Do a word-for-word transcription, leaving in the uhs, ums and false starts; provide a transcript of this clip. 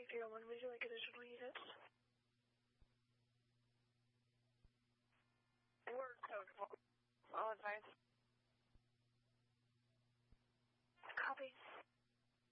three oh one, would you like additional units? Word code. All advice.